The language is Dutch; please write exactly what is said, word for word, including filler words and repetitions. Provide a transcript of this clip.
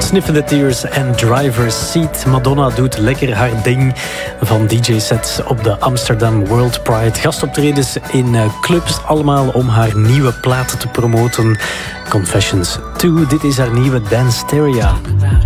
Sniffin' the Tears en Driver's Seat. Madonna doet lekker haar ding van D J-sets op de Amsterdam World Pride. Gastoptredens in clubs, allemaal om haar nieuwe platen te promoten. Confessions twee, dit is haar nieuwe Danceteria.